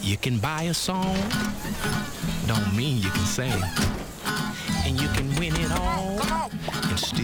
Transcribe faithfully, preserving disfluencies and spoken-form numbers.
You can buy a song, don't mean you can sing. And you can win it all and still